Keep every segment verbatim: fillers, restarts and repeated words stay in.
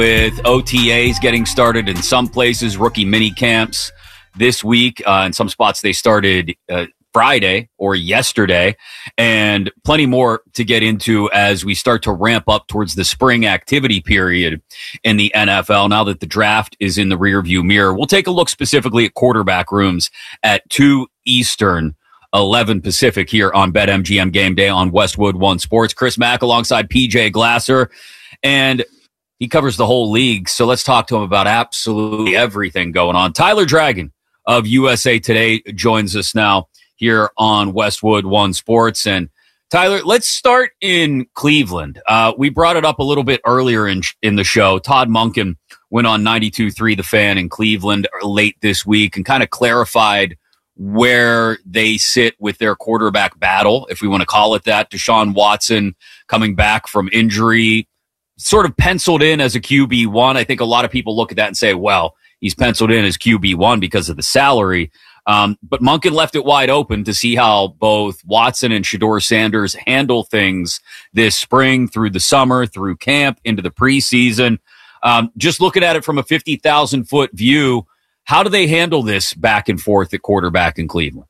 with O T As getting started in some places, rookie mini camps this week. Uh, in some spots, they started uh, Friday or yesterday, and plenty more to get into as we start to ramp up towards the spring activity period in the N F L now that the draft is in the rearview mirror. We'll take a look specifically at quarterback rooms at two Eastern, eleven Pacific here on BetMGM Game Day on Westwood One Sports. Chris Mack alongside P J Glasser, and he covers the whole league, so let's talk to him about absolutely everything going on. Tyler Dragon of U S A Today joins us now here on Westwood One Sports. And Tyler, let's start in Cleveland. Uh, we brought it up a little bit earlier in in the show. Todd Monken went on ninety-two point three The Fan in Cleveland late this week and kind of clarified where they sit with their quarterback battle, if we want to call it that. Deshaun Watson coming back from injury, sort of penciled in as a Q B one. I think a lot of people look at that and say, well, he's penciled in as Q B one because of the salary. Um, but Monken left it wide open to see how both Watson and Shedeur Sanders handle things this spring, through the summer, through camp, into the preseason. Um, just looking at it from a fifty thousand foot view, how do they handle this back and forth at quarterback in Cleveland?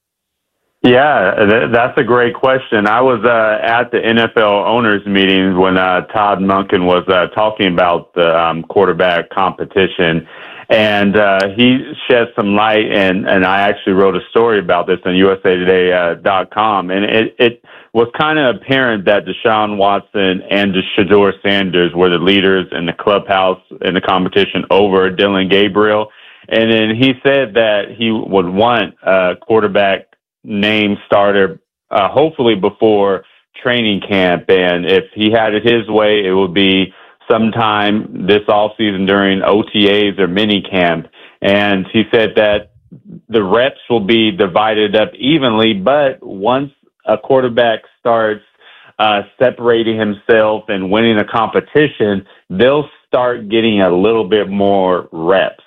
Yeah, th- that's a great question. I was uh, at the N F L owners meetings when uh, Todd Monken was uh, talking about the um, quarterback competition. And uh, he shed some light, and, and I actually wrote a story about this on U S A Today dot com. And it, it was kind of apparent that Deshaun Watson and Shedeur Sanders were the leaders in the clubhouse in the competition over Dillon Gabriel. And then he said that he would want a quarterback name starter, uh, hopefully before training camp. And if he had it his way, it would be sometime this offseason during O T As or mini camp. And he said that the reps will be divided up evenly, but once a quarterback starts uh, separating himself and winning a competition, they'll start getting a little bit more reps.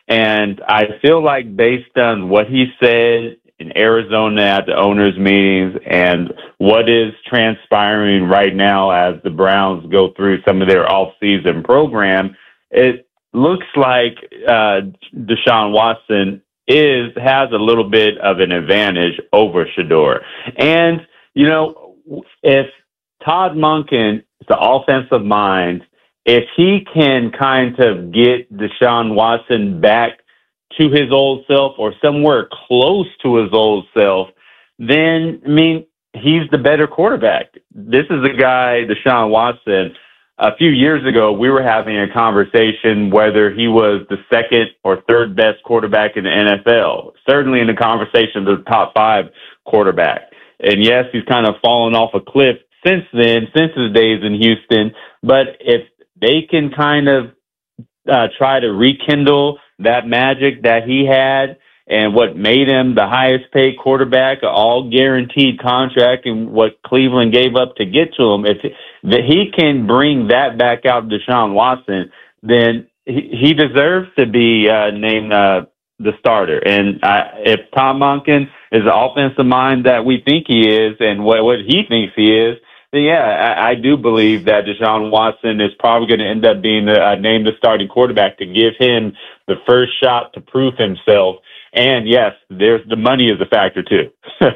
And I feel like based on what he said in Arizona at the owners' meetings and what is transpiring right now as the Browns go through some of their off-season program, it looks like uh, Deshaun Watson is has a little bit of an advantage over Shedeur. And, you know, if Todd Monken is the offensive mind, if he can kind of get Deshaun Watson back to his old self or somewhere close to his old self, then, I mean, he's the better quarterback. This is a guy, Deshaun Watson. A few years ago, we were having a conversation whether he was the second or third best quarterback in the N F L, certainly in the conversation of the top five quarterback. And yes, he's kind of fallen off a cliff since then, since his days in Houston. But if they can kind of uh, try to rekindle that magic that he had and what made him the highest paid quarterback, all guaranteed contract, and what Cleveland gave up to get to him, if he can bring that back out to Deshaun Watson, then he, he deserves to be uh, named uh, the starter. And uh, if Tom Monken is the offensive mind that we think he is and what, what he thinks he is, then yeah, I, I do believe that Deshaun Watson is probably going to end up being uh, named the starting quarterback to give him the first shot to prove himself. And yes, there's the money is a factor too.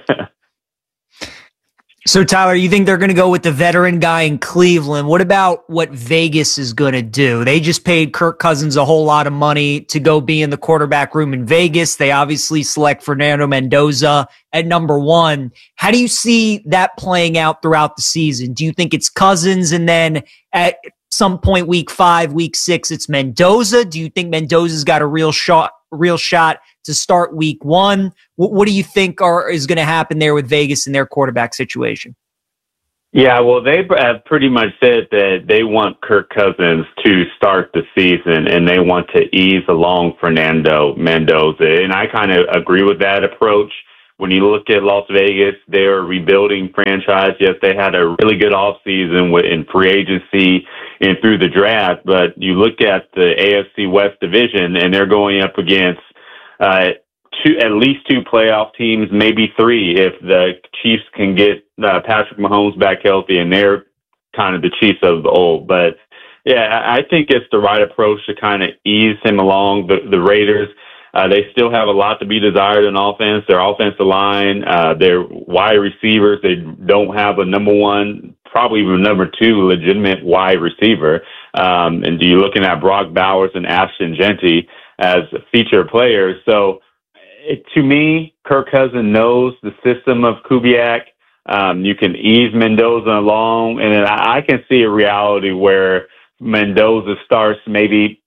So Tyler, you think they're going to go with the veteran guy in Cleveland? What about what Vegas is going to do? They just paid Kirk Cousins a whole lot of money to go be in the quarterback room in Vegas. They obviously select Fernando Mendoza at number one. How do you see that playing out throughout the season? Do you think it's Cousins and then at some point week five, week six, it's Mendoza? Do you think Mendoza's got a real shot, real shot to start week one? What, what do you think are, is going to happen there with Vegas and their quarterback situation? Yeah, well, they have pretty much said that they want Kirk Cousins to start the season and they want to ease along Fernando Mendoza. And I kind of agree with that approach. When you look at Las Vegas, they're a rebuilding franchise. Yes, they had a really good offseason in free agency and through the draft, but you look at the A F C West division and they're going up against uh, two, at least two playoff teams, maybe three, if the Chiefs can get uh, Patrick Mahomes back healthy, and they're kind of the Chiefs of the old. But Yeah, I think it's the right approach to kind of ease him along. The, the Raiders, uh, they still have a lot to be desired in offense. Their offensive line, uh, their wide receivers, they don't have a number one, probably even number two legitimate wide receiver. Um, and you're looking at Brock Bowers and Ashton Genty as feature players. So it, to me, Kirk Cousins knows the system of Kubiak. Um, you can ease Mendoza along, and then I, I can see a reality where Mendoza starts maybe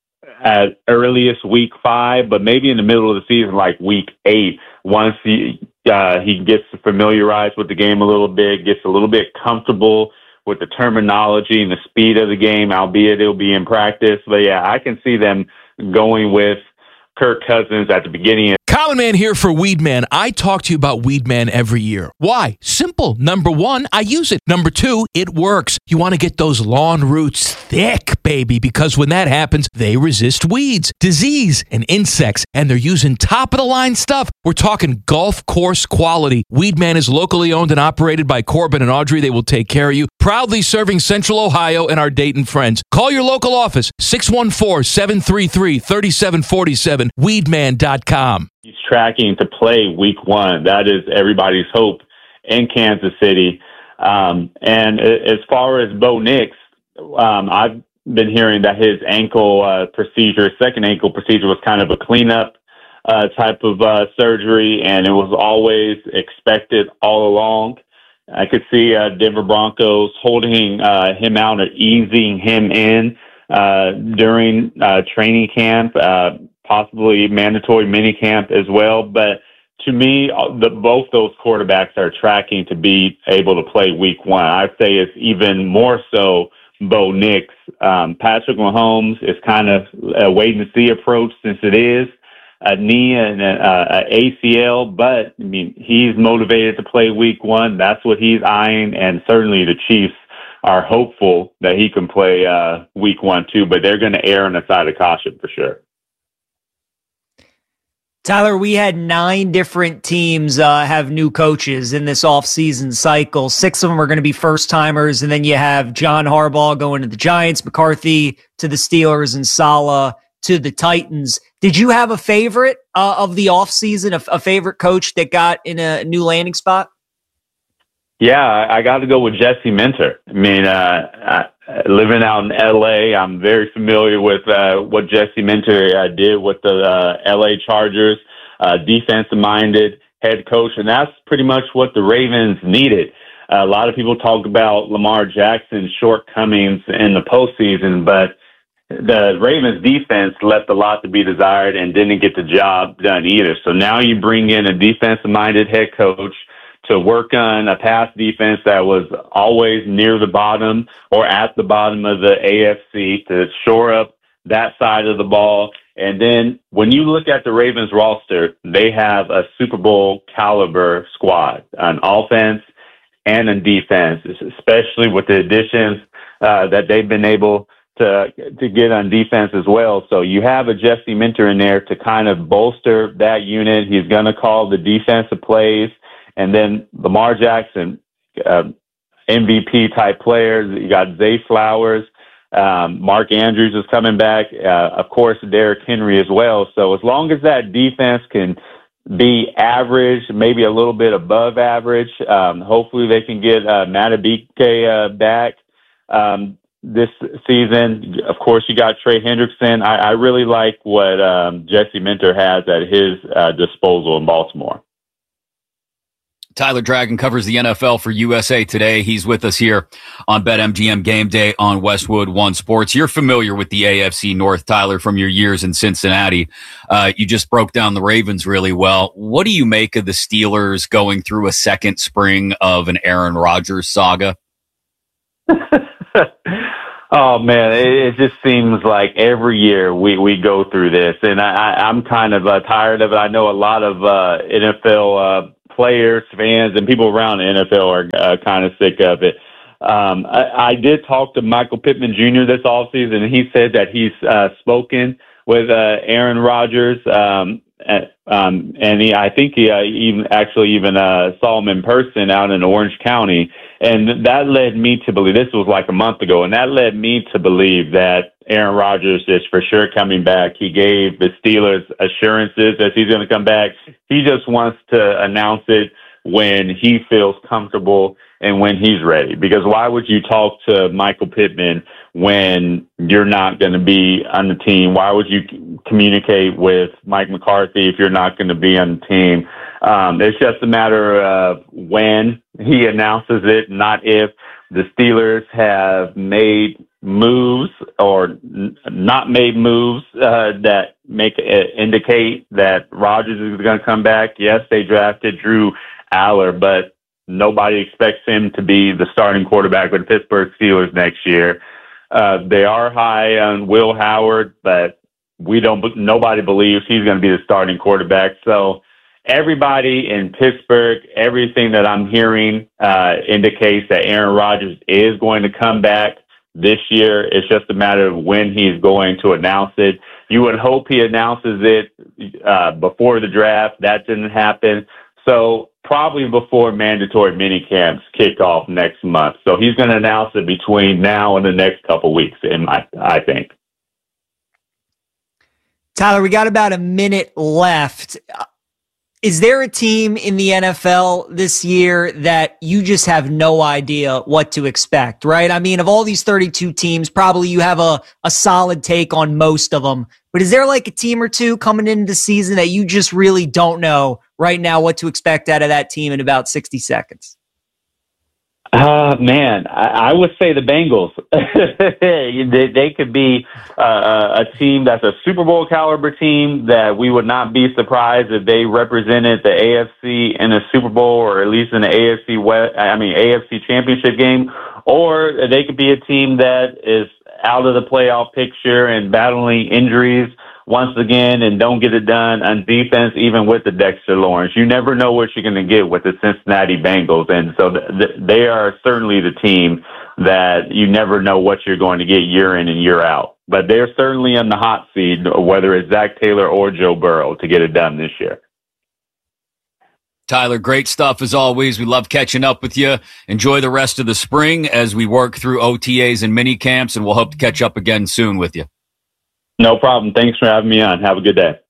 at earliest week five, but maybe in the middle of the season, like week eight, once he uh, he gets familiarized with the game a little bit, gets a little bit comfortable with the terminology and the speed of the game, albeit it'll be in practice. But yeah, I can see them going with Kirk Cousins at the beginning. Common Man here for Weedman. I talk to you about Weedman every year. Why? Simple. Number one, I use it. Number two, it works. You want to get those lawn roots thick, baby, because when that happens, they resist weeds, disease, and insects, and they're using top-of-the-line stuff. We're talking golf course quality. Weedman is locally owned and operated by Corbin and Audrey. They will take care of you. Proudly serving Central Ohio and our Dayton friends. Call your local office, six one four, seven three three, three seven four seven, weedman dot com. He's tracking to play week one. That is everybody's hope in Kansas City. Um, and as far as Bo Nix, um, I've been hearing that his ankle uh, procedure, second ankle procedure, was kind of a cleanup uh, type of uh, surgery, and it was always expected all along. I could see uh, Denver Broncos holding uh, him out or easing him in uh, during uh, training camp, uh, possibly mandatory mini camp as well. But to me, the, both those quarterbacks are tracking to be able to play week one. I'd say it's even more so Bo Nix. Um, Patrick Mahomes is kind of a wait-and-see approach since it is a knee and a, a A C L, but I mean, he's motivated to play week one. That's what he's eyeing, and certainly the Chiefs are hopeful that he can play uh, week one too, but they're going to err on the side of caution for sure. Tyler, we had nine different teams uh, have new coaches in this offseason cycle. Six of them are going to be first-timers, and then you have John Harbaugh going to the Giants, McCarthy to the Steelers, and Saleh to the Titans. Did you have a favorite uh, of the offseason, a, a favorite coach that got in a new landing spot? Yeah, I, I got to go with Jesse Minter. I mean, uh, I, living out in L A, I'm very familiar with uh, what Jesse Minter uh, did with the uh, L A Chargers, uh, defensive-minded head coach, and that's pretty much what the Ravens needed. Uh, a lot of people talk about Lamar Jackson's shortcomings in the postseason, but the Ravens defense left a lot to be desired and didn't get the job done either. So now you bring in a defensive-minded head coach to work on a pass defense that was always near the bottom or at the bottom of the A F C to shore up that side of the ball. And then when you look at the Ravens roster, they have a Super Bowl caliber squad on offense and on defense, especially with the additions uh, that they've been able to to get on defense as well. So you have a Jesse Minter in there to kind of bolster that unit. He's going to call the defensive plays. And then Lamar Jackson, uh, M V P type players. You got Zay Flowers, um, Mark Andrews is coming back. Uh, of course, Derrick Henry as well. So as long as that defense can be average, maybe a little bit above average, um, hopefully they can get uh, Madubuike uh, back um, this season. Of course, you got Trey Hendrickson. I, I really like what um, Jesse Minter has at his uh, disposal in Baltimore. Tyler Dragon covers the N F L for U S A Today. He's with us here on BetMGM Game Day on Westwood One Sports. You're familiar with the A F C North, Tyler, from your years in Cincinnati. Uh, you just broke down the Ravens really well. What do you make of the Steelers going through a second spring of an Aaron Rodgers saga? Oh, man, it, it just seems like every year we, we go through this, and I, I'm kind of uh, tired of it. I know a lot of uh, N F L uh, players, fans, and people around the N F L are uh, kind of sick of it. Um, I, I did talk to Michael Pittman Junior this offseason, and he said that he's uh, spoken with uh, Aaron Rodgers, um, and, um, and he, I think he uh, even actually even uh, saw him in person out in Orange County. And that led me to believe, this was like a month ago, and that led me to believe that Aaron Rodgers is for sure coming back. He gave the Steelers assurances that he's going to come back. He just wants to announce it when he feels comfortable and when he's ready. Because why would you talk to Michael Pittman when you're not going to be on the team? Why would you communicate with Mike McCarthy if you're not going to be on the team? Um, it's just a matter of when he announces it, not if. The Steelers have made moves or n- not made moves uh, that make uh, indicate that Rodgers is going to come back. Yes, they drafted Drew Aller, but nobody expects him to be the starting quarterback with the Pittsburgh Steelers next year. Uh, they are high on Will Howard, but we don't. Nobody believes he's going to be the starting quarterback. So everybody in Pittsburgh, everything that I'm hearing uh, indicates that Aaron Rodgers is going to come back this year. It's just a matter of when he's going to announce it. You would hope he announces it uh, before the draft. That didn't happen. So probably before mandatory mini camps kick off next month. So he's going to announce it between now and the next couple weeks, in my, I think. Tyler, we got about a minute left. Is there a team in the N F L this year that you just have no idea what to expect, right? I mean, of all these thirty-two teams, probably you have a, a solid take on most of them. But is there like a team or two coming into the season that you just really don't know right now what to expect out of that team in about sixty seconds? Uh, man, I, I would say the Bengals. they, they could be uh, a team that's a Super Bowl caliber team that we would not be surprised if they represented the A F C in a Super Bowl or at least in the A F C West, I mean A F C championship game. Or they could be a team that is out of the playoff picture and battling injuries once again and don't get it done on defense, even with the Dexter Lawrence. You never know what you're going to get with the Cincinnati Bengals. And so th- th- they are certainly the team that you never know what you're going to get year in and year out. But they're certainly on the hot seat, whether it's Zach Taylor or Joe Burrow, to get it done this year. Tyler, great stuff as always. We love catching up with you. Enjoy the rest of the spring as we work through O T As and mini camps, and we'll hope to catch up again soon with you. No problem. Thanks for having me on. Have a good day.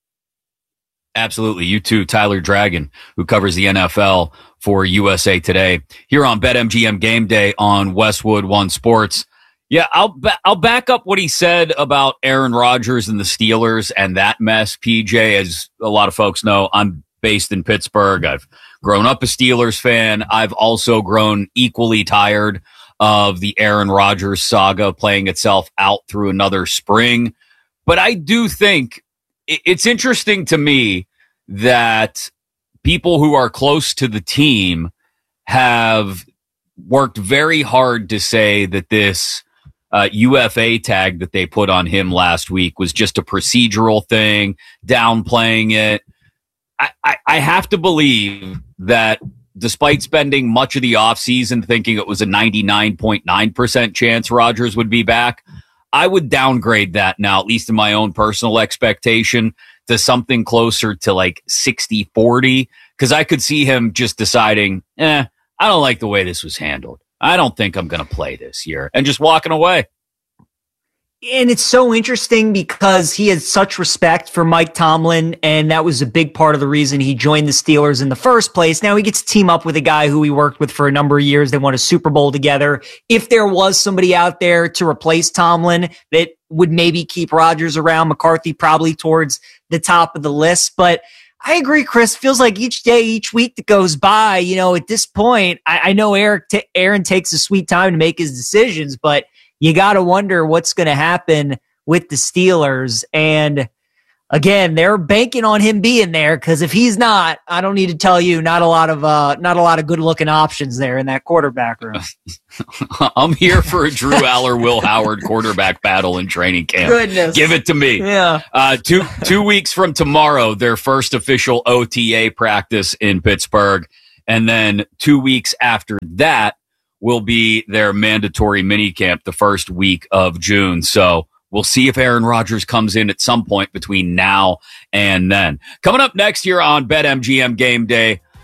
Absolutely. You too, Tyler Dragon, who covers the N F L for U S A Today here on BetMGM Game Day on Westwood One Sports. Yeah, I'll ba- I'll back up what he said about Aaron Rodgers and the Steelers and that mess, P J. As a lot of folks know, I'm based in Pittsburgh. I've grown up a Steelers fan. I've also grown equally tired of the Aaron Rodgers saga playing itself out through another spring. But I do think it's interesting to me that people who are close to the team have worked very hard to say that this uh, U F A tag that they put on him last week was just a procedural thing, downplaying it. I, I, I have to believe that despite spending much of the offseason thinking it was a ninety-nine point nine percent chance Rodgers would be back, I would downgrade that now, at least in my own personal expectation, to something closer to like sixty forty, because I could see him just deciding, eh, I don't like the way this was handled. I don't think I'm going to play this year, and just walking away. And it's so interesting because he has such respect for Mike Tomlin, and that was a big part of the reason he joined the Steelers in the first place. Now he gets to team up with a guy who he worked with for a number of years. They won a Super Bowl together. If there was somebody out there to replace Tomlin that would maybe keep Rodgers around, McCarthy probably towards the top of the list. But I agree, Chris. Feels like each day, each week that goes by, you know, at this point, I, I know Eric t- Aaron takes a sweet time to make his decisions, but you got to wonder what's going to happen with the Steelers. And again, they're banking on him being there because if he's not, I don't need to tell you, not a lot of uh, not a lot of good looking options there in that quarterback room. I'm here for a Drew Aller, Will Howard quarterback battle in training camp. Goodness, give it to me. Yeah. Uh, two two weeks from tomorrow, their first official O T A practice in Pittsburgh, and then two weeks after that will be their mandatory minicamp the first week of June. So we'll see if Aaron Rodgers comes in at some point between now and then. Coming up next year on BetMGM Game Day,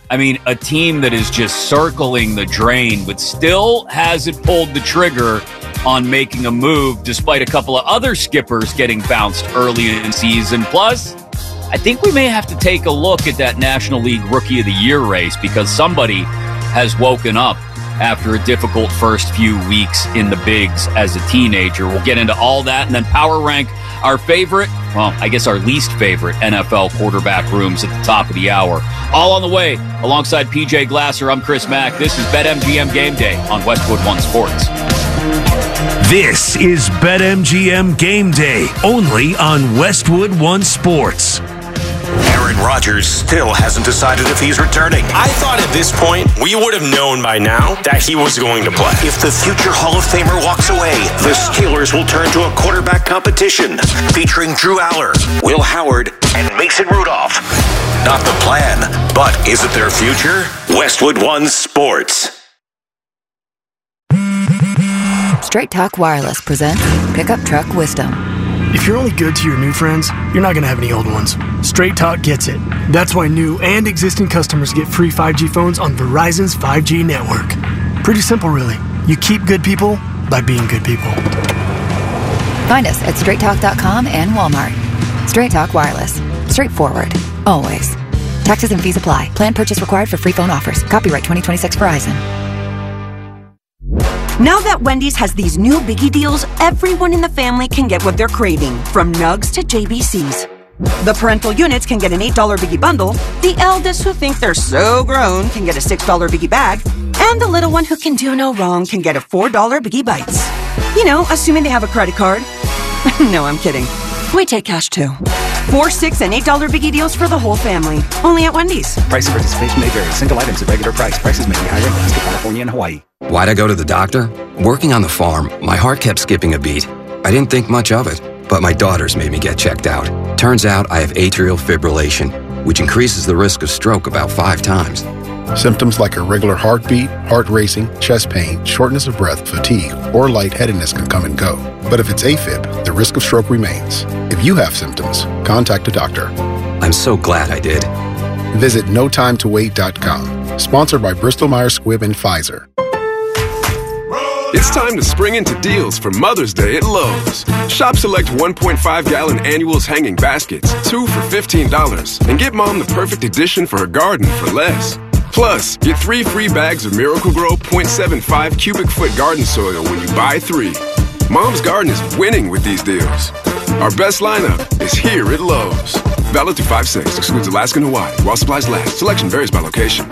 I mean, a team that is just circling the drain, but still hasn't pulled the trigger on making a move, despite a couple of other skippers getting bounced early in the season. Plus, I think we may have to take a look at that National League Rookie of the Year race, because somebody has woken up after a difficult first few weeks in the bigs as a teenager. We'll get into all that and then power rank our favorite, well, I guess our least favorite N F L quarterback rooms at the top of the hour. All on the way. Alongside P J Glasser, I'm Chris Mack. This is BetMGM Game Day on Westwood One Sports. This is BetMGM Game Day, only on Westwood One Sports. Aaron Rodgers still hasn't decided if he's returning. I thought at this point, we would have known by now that he was going to play. If the future Hall of Famer walks away, the Steelers will turn to a quarterback competition featuring Drew Aller, Will Howard, and Mason Rudolph. Not the plan, but is it their future? Westwood One Sports. Straight Talk Wireless presents Pickup Truck Wisdom. If you're only good to your new friends, you're not going to have any old ones. Straight Talk gets it. That's why new and existing customers get free five G phones on Verizon's five G network. Pretty simple, really. You keep good people by being good people. Find us at straight talk dot com and Walmart. Straight Talk Wireless. Straightforward. Always. Taxes and fees apply. Plan purchase required for free phone offers. Copyright twenty twenty-six Verizon. Now that Wendy's has these new biggie deals, everyone in the family can get what they're craving, from nugs to J B Cs. The parental units can get an eight dollar biggie bundle, the eldest who think they're so grown can get a six dollar biggie bag, and the little one who can do no wrong can get a four dollar biggie bites. You know, assuming they have a credit card. No, I'm kidding. We take cash too. Four, six, and eight dollar biggie deals for the whole family. Only at Wendy's. Price and participation may vary. Single items at regular price. Prices may be higher in Alaska, California, and Hawaii. Why'd I go to the doctor? Working on the farm, my heart kept skipping a beat. I didn't think much of it, but my daughters made me get checked out. Turns out I have atrial fibrillation, which increases the risk of stroke about five times. Symptoms like irregular heartbeat, heart racing, chest pain, shortness of breath, fatigue, or lightheadedness can come and go. But if it's AFib, the risk of stroke remains. If you have symptoms, contact a doctor. I'm so glad I did. Visit no time to wait dot com. Sponsored by Bristol Myers Squibb and Pfizer. It's time to spring into deals for Mother's Day at Lowe's. Shop select one point five gallon annuals hanging baskets, two for fifteen dollars, and get Mom the perfect addition for her garden for less. Plus, get three free bags of Miracle-Gro zero point seven five cubic foot garden soil when you buy three. Mom's garden is winning with these deals. Our best lineup is here at Lowe's. Valid through five six, excludes Alaska and Hawaii. While supplies last, selection varies by location.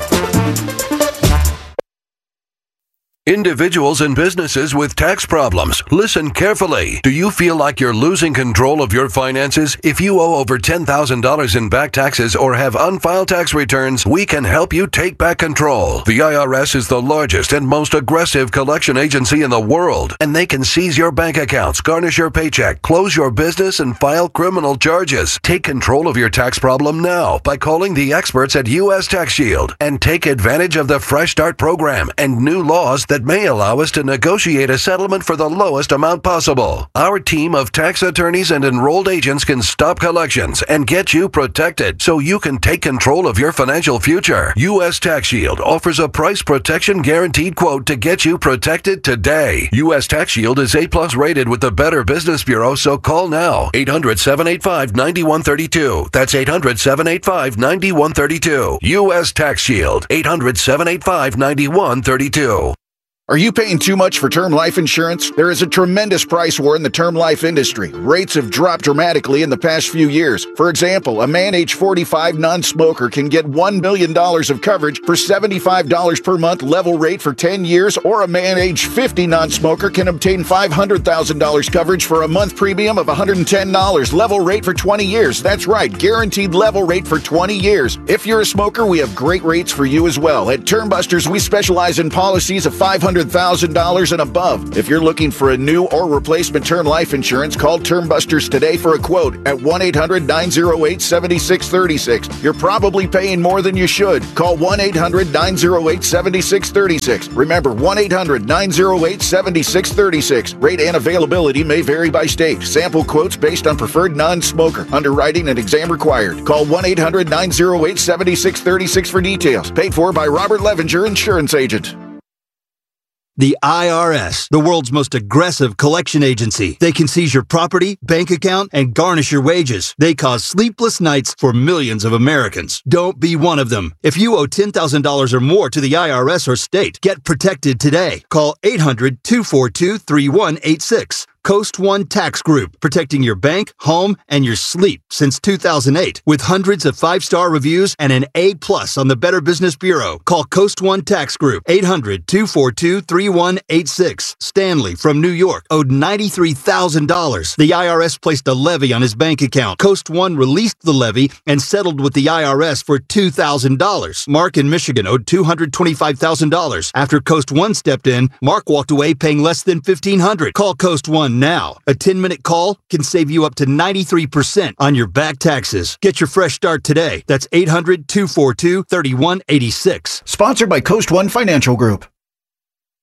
Individuals and businesses with tax problems, listen carefully. Do you feel like you're losing control of your finances? If you owe over ten thousand dollars in back taxes or have unfiled tax returns, we can help you take back control. The I R S is the largest and most aggressive collection agency in the world, and they can seize your bank accounts, garnish your paycheck, close your business, and file criminal charges. Take control of your tax problem now by calling the experts at U S Tax Shield and take advantage of the Fresh Start program and new laws that may allow us to negotiate a settlement for the lowest amount possible. Our team of tax attorneys and enrolled agents can stop collections and get you protected so you can take control of your financial future. U S Tax Shield offers a price protection guaranteed quote to get you protected today. U S Tax Shield is A plus rated with the Better Business Bureau, so call now. eight hundred, seven eight five, nine one three two. That's eight hundred, seven eight five, nine one three two. U S Tax Shield. eight hundred, seven eight five, nine one three two. Are you paying too much for term life insurance? There is a tremendous price war in the term life industry. Rates have dropped dramatically in the past few years. For example, a man age forty-five non-smoker can get one million dollars of coverage for seventy-five dollars per month level rate for ten years, or a man age fifty non-smoker can obtain five hundred thousand dollars coverage for a month premium of one hundred ten dollars level rate for twenty years. That's right, guaranteed level rate for twenty years. If you're a smoker, we have great rates for you as well. At Term Busters, we specialize in policies of five hundred hundred thousand dollars and above. If you're looking for a new or replacement term life insurance, call Term Busters today for a quote at one eight hundred nine oh eight seven six three six. You're probably paying more than you should. Call one eight hundred nine oh eight seven six three six. Remember, one eight hundred nine oh eight seven six three six. Rate and availability may vary by state. Sample quotes based on preferred non-smoker. Underwriting and exam required. Call one eight hundred nine oh eight seven six three six for details. Paid for by Robert Levenger, Insurance Agent. The I R S, the world's most aggressive collection agency. They can seize your property, bank account, and garnish your wages. They cause sleepless nights for millions of Americans. Don't be one of them. If you owe ten thousand dollars or more to the I R S or state, get protected today. Call eight hundred two four two three one eight six. Coast One Tax Group, protecting your bank, home, and your sleep since two thousand eight. With hundreds of five-star reviews and an A plus on the Better Business Bureau. Call Coast One Tax Group, eight hundred two four two three one eight six. Stanley from New York owed ninety-three thousand dollars. The I R S placed a levy on his bank account. Coast One released the levy and settled with the I R S for two thousand dollars. Mark in Michigan owed two hundred twenty-five thousand dollars. After Coast One stepped in, Mark walked away paying less than fifteen hundred dollars. Call Coast One now. A ten-minute call can save you up to ninety-three percent on your back taxes. Get your fresh start today. That's eight hundred two four two three one eight six. Sponsored by Coast One Financial Group.